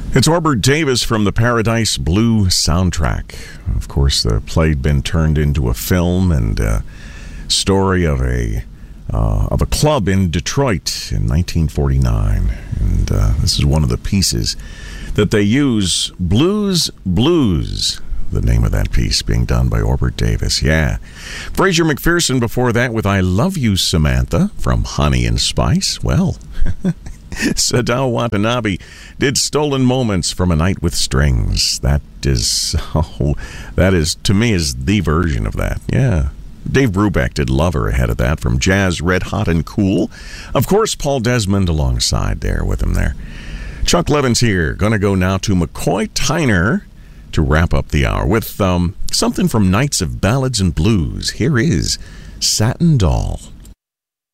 It's Orbert Davis from the Paradise Blue soundtrack. Of course, the play had been turned into a film and a story of a club in Detroit in 1949. And this is one of the pieces that they use, Blues, the name of that piece being done by Orbert Davis. Yeah. Fraser McPherson before that with I Love You, Samantha from Honey and Spice. Well, Sadao Watanabe did Stolen Moments from A Night with Strings. That is, to me, is the version of that. Yeah. Dave Brubeck did Lover ahead of that from Jazz, Red Hot and Cool. Of course, Paul Desmond alongside there with him there. Chuck Levins here. Going to go now to McCoy Tyner to wrap up the hour with something from Knights of Ballads and Blues. Here is Satin Doll.